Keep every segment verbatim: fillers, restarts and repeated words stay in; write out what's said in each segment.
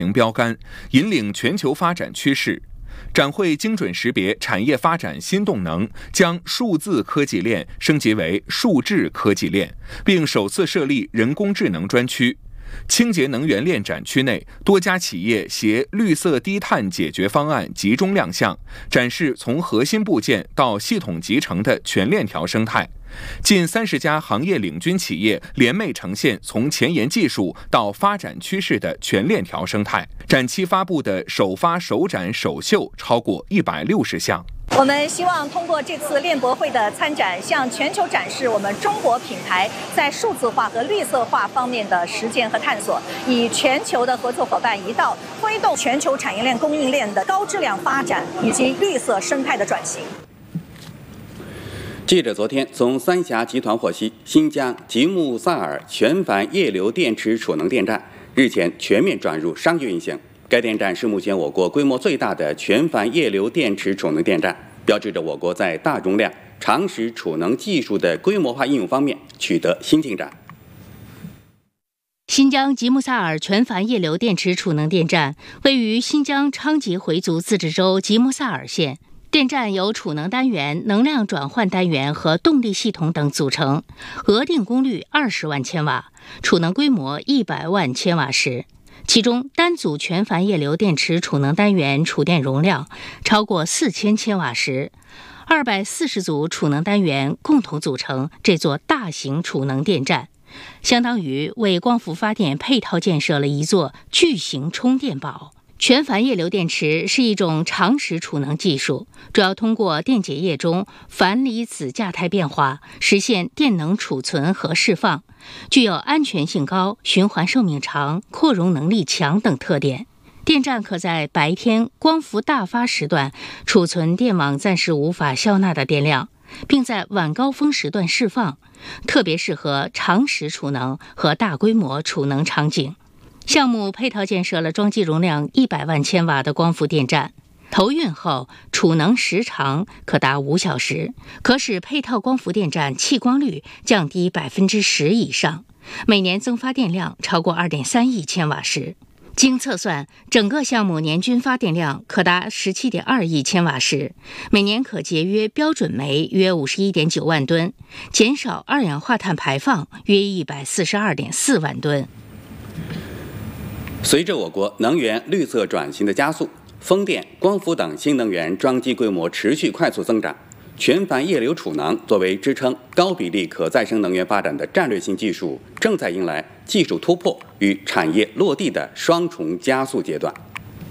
标杆，引领全球发展趋势。展会精准识别产业发展新动能，将数字科技链升级为数智科技链，并首次设立人工智能专区。清洁能源链展区内，多家企业携绿色低碳解决方案集中亮相，展示从核心部件到系统集成的全链条生态。近三十家行业领军企业联袂呈现从前沿技术到发展趋势的全链条生态。展期发布的首发首展首秀超过一百六十项。 我们希望通过这次链博会的参展，向全球展示我们中国品牌在数字化和绿色化方面的实践和探索，以全球的合作伙伴一道，推动全球产业链供应链的高质量发展以及绿色生态的转型。 记者昨天从三峡集团获悉，新疆吉木萨尔全帆液流电池储能电站日前全面转入商业运行。该电站是目前我国规模最大的全帆液流电池储能电站，标志着我国在大容量长时储能技术的规模化应用方面取得新进展。 新疆吉木萨尔全帆液流电池储能电站位于新疆昌吉回族自治州吉木萨尔县。电站由储能单元、能量转换单元和动力系统等组成，额定功率二十万千瓦，储能规模一百万千瓦时。其中，单组全帆液流电池储能单元储电容量超过四千千瓦时，二百四十组储能单元共同组成这座大型储能电站，相当于为光伏发电配套建设了一座巨型充电宝。全帆液流电池是一种长时储能技术，主要通过电解液中钒离子价态变化，实现电能储存和释放，具有安全性高、循环寿命长、扩容能力强等特点。电站可在白天光伏大发时段储存电网暂时无法消纳的电量，并在晚高峰时段释放，特别适合长时储能和大规模储能场景。项目配套建设了装机容量一百万千瓦的光伏电站，投运后储能时长可达五小时，可使配套光伏电站弃光率降低百分之十以上，每年增发电量超过二点三亿千瓦时。经测算，整个项目年均发电量可达十七点二亿千瓦时，每年可节约标准煤约五十一点九万吨，减少二氧化碳排放约一百四十二点四万吨。 随着我国能源绿色转型的加速，风电、光伏等新能源装机规模持续快速增长，全帆液流储能作为支撑高比例可再生能源发展的战略性技术，正在迎来技术突破与产业落地的双重加速阶段。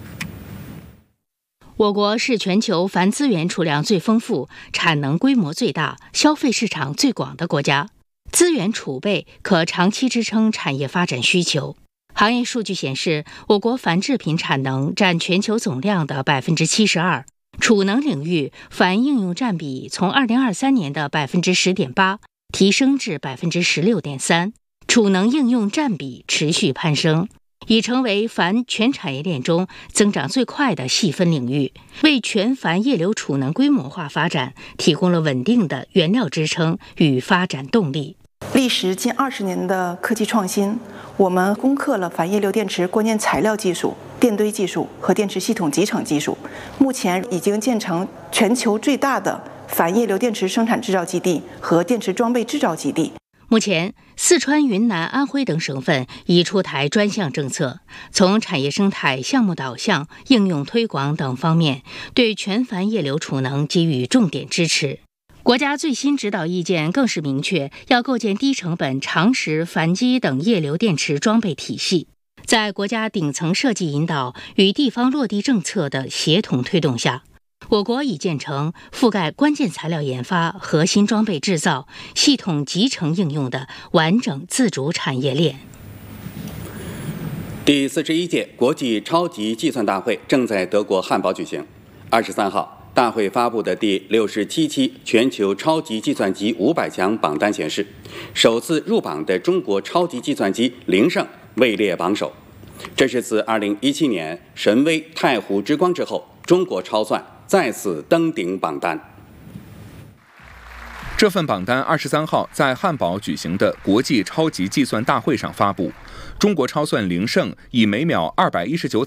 我国是全球钒资源储量最丰富、产能规模最大、消费市场最广的国家，资源储备可长期支撑产业发展需求。行业数据显示，我国钒制品产能占全球总量的百分之七十二，储能领域钒应用占比从二零二三年的百分之十点八提升至百分之十六点三，储能应用占比持续攀升，已成为钒全产业链中增长最快的细分领域，为全钒液流储能规模化发展提供了稳定的原料支撑与发展动力。 历时近二十年的科技创新，我们攻克了钒液流电池关键材料技术、电堆技术和电池系统集成技术，目前已经建成全球最大的钒液流电池生产制造基地和电池装备制造基地。 目前，四川、云南、安徽等省份已出台专项政策，从产业生态、项目导向、应用推广等方面，对全钒液流储能给予重点支持。国家最新指导意见更是明确，要构建低成本、长时钒基等液流电池装备体系。在国家顶层设计引导与地方落地政策的协同推动下，我国已建成覆盖关键材料研发、核心装备制造、系统集成应用的完整自主产业链。 第四十一届国际超级计算大会正在德国汉堡举行。二十三号，大会发布的第六十七期全球超级计算机五百强榜单显示，首次入榜的中国超级计算机灵盛位列榜首。这是自二零一七年神威太湖之光之后，中国超算再次登顶榜单。 这份榜单二十三号在汉堡举行的国际超级计算大会上发布，中国超算灵盛以每秒二百一十九